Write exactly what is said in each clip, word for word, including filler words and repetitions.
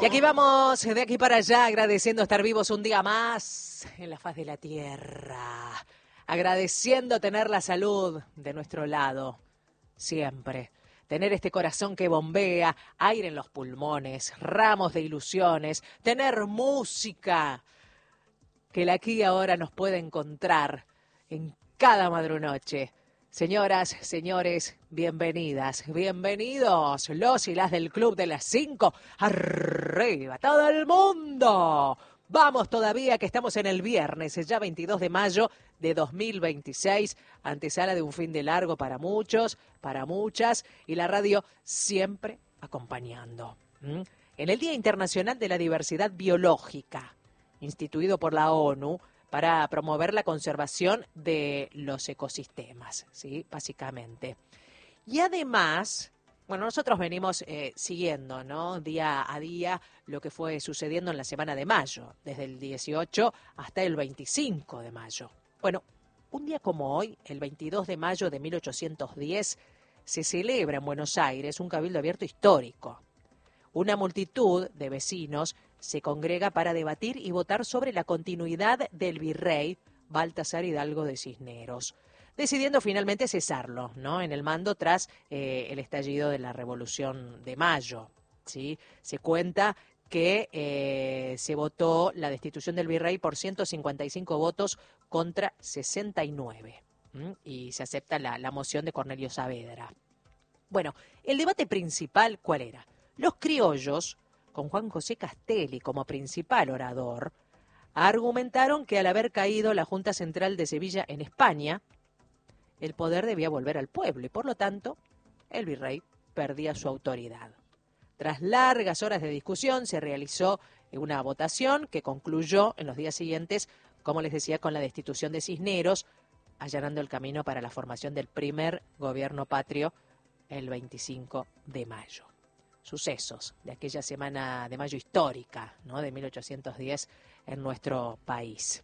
Y aquí vamos, de aquí para allá, agradeciendo estar vivos un día más en la faz de la tierra. Agradeciendo tener la salud de nuestro lado, siempre. Tener este corazón que bombea, aire en los pulmones, ramos de ilusiones, tener música que la aquí y ahora nos puede encontrar en cada madrunoche. Señoras, señores, bienvenidas, bienvenidos, los y las del Club de las Cinco. ¡Arriba todo el mundo! Vamos todavía, que estamos en el viernes, ya veintidós de mayo de dos mil veintiséis, antesala de un fin de largo para muchos, para muchas, y la radio siempre acompañando. ¿Mm? En el Día Internacional de la Diversidad Biológica, instituido por la ONU, para promover la conservación de los ecosistemas, ¿sí? Básicamente. Y además, bueno, nosotros venimos eh, siguiendo, ¿no? Día a día lo que fue sucediendo en la semana de mayo, desde el dieciocho hasta el veinticinco de mayo. Bueno, un día como hoy, el veintidós de mayo de mil ochocientos diez, se celebra en Buenos Aires un cabildo abierto histórico. Una multitud de vecinos se congrega para debatir y votar sobre la continuidad del virrey Baltasar Hidalgo de Cisneros, decidiendo finalmente cesarlo, ¿no? En el mando tras eh, el estallido de la Revolución de Mayo, ¿sí? Se cuenta que eh, se votó la destitución del virrey por ciento cincuenta y cinco votos contra sesenta y nueve, ¿m? Y se acepta la, la moción de Cornelio Saavedra. Bueno, el debate principal, ¿cuál era? Los criollos, con Juan José Castelli como principal orador, argumentaron que al haber caído la Junta Central de Sevilla en España, el poder debía volver al pueblo y, por lo tanto, el virrey perdía su autoridad. Tras largas horas de discusión, se realizó una votación que concluyó en los días siguientes, como les decía, con la destitución de Cisneros, allanando el camino para la formación del primer gobierno patrio el veinticinco de mayo. Sucesos de aquella semana de mayo histórica, ¿no? De mil ochocientos diez en nuestro país.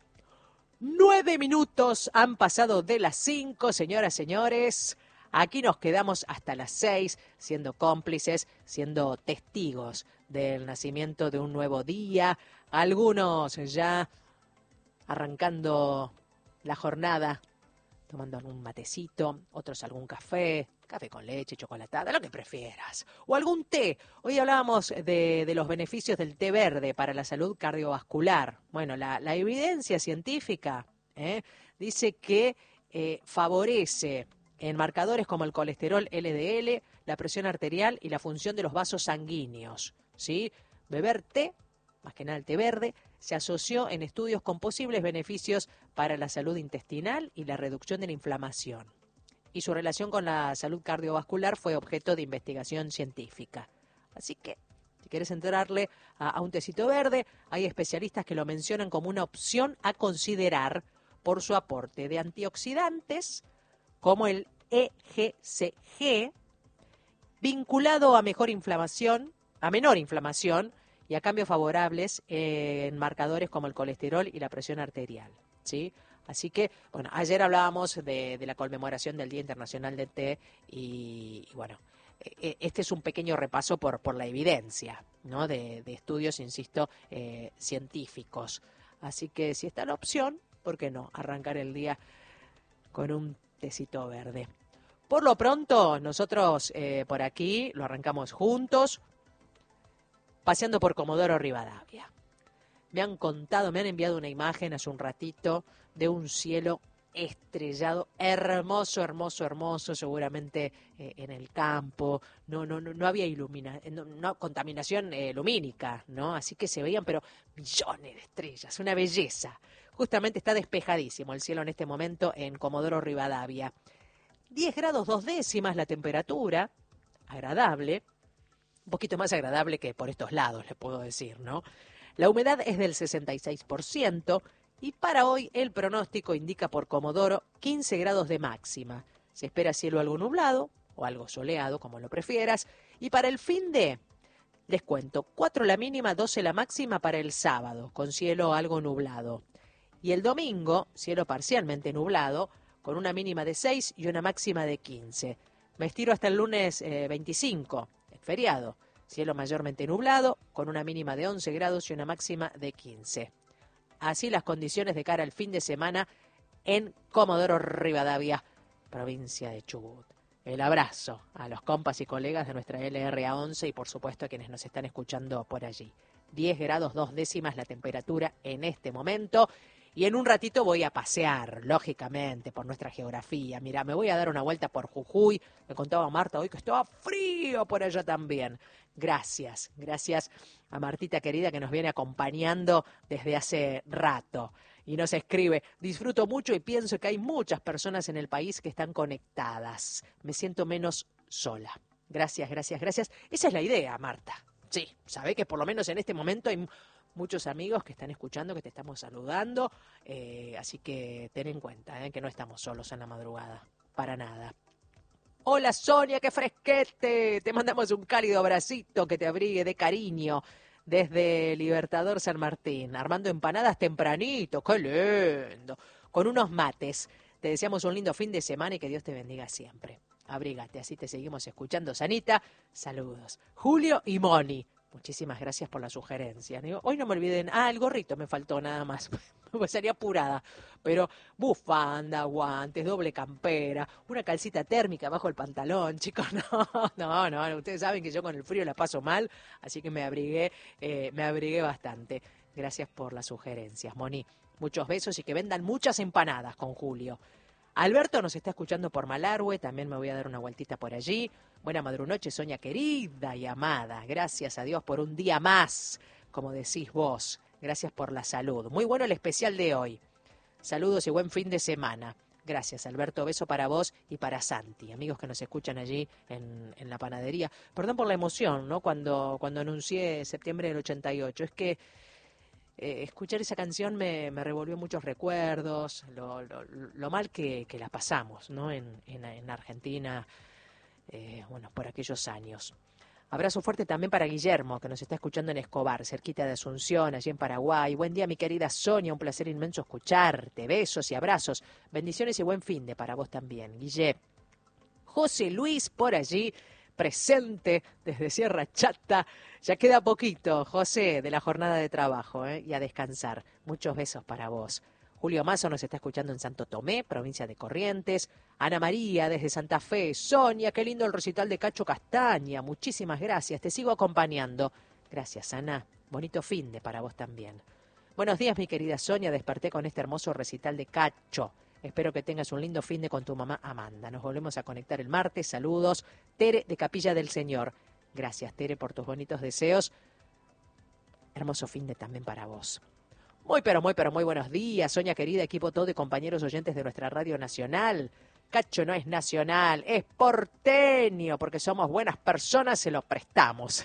Nueve minutos han pasado de las cinco, señoras, señores. Aquí nos quedamos hasta las seis, siendo cómplices, siendo testigos del nacimiento de un nuevo día. Algunos ya arrancando la jornada, tomando algún matecito, otros algún café, café con leche, chocolatada, lo que prefieras. O algún té. Hoy hablábamos de, de los beneficios del té verde para la salud cardiovascular. Bueno, la, la evidencia científica ¿eh? dice que eh, favorece en marcadores como el colesterol L D L, la presión arterial y la función de los vasos sanguíneos, ¿sí? Beber té, más que nada el té verde, se asoció en estudios con posibles beneficios para la salud intestinal y la reducción de la inflamación. Y su relación con la salud cardiovascular fue objeto de investigación científica. Así que, si quieres entrarle a, a un tecito verde, hay especialistas que lo mencionan como una opción a considerar por su aporte de antioxidantes, como el E G C G, vinculado a mejor inflamación, a menor inflamación, y a cambios favorables en marcadores como el colesterol y la presión arterial, ¿sí? Así que, bueno, ayer hablábamos de, de la conmemoración del Día Internacional del Té y, y bueno, este es un pequeño repaso por, por la evidencia, ¿no? De, de estudios, insisto, eh, científicos. Así que si está la opción, ¿por qué no? Arrancar el día con un tecito verde. Por lo pronto, nosotros eh, por aquí lo arrancamos juntos, paseando por Comodoro Rivadavia. Me han contado, me han enviado una imagen hace un ratito de un cielo estrellado, hermoso, hermoso, hermoso, seguramente eh, en el campo. No, no, no, no había ilumina, no, no, contaminación eh, lumínica, ¿no? Así que se veían, pero millones de estrellas, una belleza. Justamente está despejadísimo el cielo en este momento en Comodoro Rivadavia. diez grados dos décimas la temperatura, agradable. Un poquito más agradable que por estos lados, le puedo decir, ¿no? La humedad es del sesenta y seis por ciento y para hoy el pronóstico indica por Comodoro quince grados de máxima. Se espera cielo algo nublado o algo soleado, como lo prefieras. Y para el fin de, les cuento, cuatro la mínima, doce la máxima para el sábado, con cielo algo nublado. Y el domingo, cielo parcialmente nublado, con una mínima de seis y una máxima de quince. Me estiro hasta el lunes eh, veinticinco, el feriado. cielo mayormente nublado, con una mínima de once grados y una máxima de quince. Así las condiciones de cara al fin de semana en Comodoro Rivadavia, provincia de Chubut. El abrazo a los compas y colegas de nuestra L R A once y por supuesto a quienes nos están escuchando por allí. diez grados dos décimas la temperatura en este momento. Y en un ratito voy a pasear, lógicamente, por nuestra geografía. Mira, me voy a dar una vuelta por Jujuy. Me contaba Marta hoy que estaba frío por allá también. Gracias, gracias a Martita querida que nos viene acompañando desde hace rato. Y nos escribe, disfruto mucho y pienso que hay muchas personas en el país que están conectadas. Me siento menos sola. Gracias, gracias, gracias. Esa es la idea, Marta. Sí, sabe que por lo menos en este momento hay muchos amigos que están escuchando, que te estamos saludando, eh, así que ten en cuenta eh, que no estamos solos en la madrugada, para nada. Hola Sonia, qué fresquete, te mandamos un cálido abracito que te abrigue de cariño desde Libertador San Martín, armando empanadas tempranito, qué lindo, con unos mates. Te deseamos un lindo fin de semana y que Dios te bendiga siempre. Abrígate, así te seguimos escuchando, Sanita. Saludos. Julio y Moni. Muchísimas gracias por la sugerencia. Hoy no me olviden, ah, el gorrito me faltó nada más, pues sería apurada, pero bufanda, guantes, doble campera, una calcita térmica bajo el pantalón, chicos, no, no, no, ustedes saben que yo con el frío la paso mal, así que me abrigué, eh, me abrigué bastante. Gracias por las sugerencias, Moni. Muchos besos y que vendan muchas empanadas con Julio. Alberto nos está escuchando por Malargüe, también me voy a dar una vueltita por allí. Buena madrunoche, Sonia querida y amada. Gracias a Dios por un día más, como decís vos. Gracias por la salud. Muy bueno el especial de hoy. Saludos y buen fin de semana. Gracias, Alberto. Beso para vos y para Santi, amigos que nos escuchan allí en, en la panadería. Perdón por la emoción, ¿no? Cuando, cuando anuncié septiembre del ochenta y ocho. Es que Eh, escuchar esa canción me, me revolvió muchos recuerdos, lo, lo, lo mal que, que la pasamos, ¿no? en, en, en Argentina, eh, bueno, por aquellos años. Abrazo fuerte también para Guillermo, que nos está escuchando en Escobar, cerquita de Asunción, allí en Paraguay. Buen día, mi querida Sonia, un placer inmenso escucharte. Besos y abrazos, bendiciones y buen fin de para vos también, Guille. José Luis por allí, presente desde Sierra Chata. Ya queda poquito, José, de la jornada de trabajo, ¿eh? Y a descansar. Muchos besos para vos. Julio Mazo nos está escuchando en Santo Tomé, provincia de Corrientes. Ana María desde Santa Fe. Sonia, qué lindo el recital de Cacho Castaña. Muchísimas gracias, te sigo acompañando. Gracias, Ana. Bonito fin de para vos también. Buenos días, mi querida Sonia. Desperté con este hermoso recital de Cacho. Espero que tengas un lindo fin de con tu mamá Amanda. Nos volvemos a conectar el martes. Saludos. Tere de Capilla del Señor. Gracias, Tere, por tus bonitos deseos. Hermoso fin de también para vos. Muy, pero muy, pero muy buenos días, Sonia querida, equipo todo y compañeros oyentes de nuestra radio nacional. Cacho no es nacional, es porteño, porque somos buenas personas, se lo prestamos.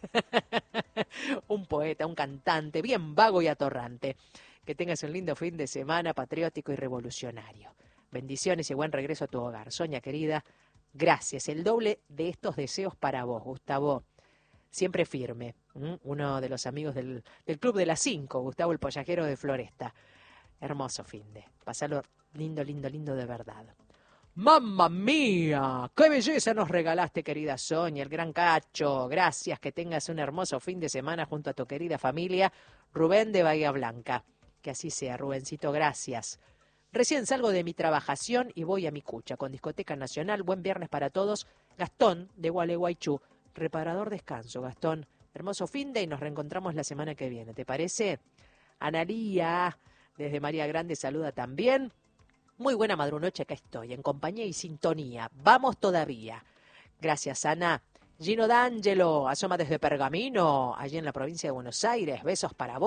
Un poeta, un cantante, bien vago y atorrante. Que tengas un lindo fin de semana patriótico y revolucionario. Bendiciones y buen regreso a tu hogar. Sonia querida, gracias. El doble de estos deseos para vos, Gustavo. Siempre firme. ¿Mm? Uno de los amigos del, del Club de las Cinco, Gustavo el Pollajero de Floresta. Hermoso fin de. Pasalo lindo, lindo, lindo de verdad. ¡Mamma mía! ¡Qué belleza nos regalaste, querida Sonia! El gran Cacho. Gracias, que tengas un hermoso fin de semana junto a tu querida familia, Rubén de Bahía Blanca. Que así sea, Rubencito, gracias. Recién salgo de mi trabajación y voy a mi cucha con Discoteca Nacional. Buen viernes para todos. Gastón de Gualeguaychú. Reparador descanso, Gastón. Hermoso fin de y nos reencontramos la semana que viene. ¿Te parece? Analía, desde María Grande, saluda también. Muy buena madrunoche, acá estoy, en compañía y sintonía. Vamos todavía. Gracias, Ana. Gino D'Angelo, asoma desde Pergamino, allí en la provincia de Buenos Aires. Besos para vos.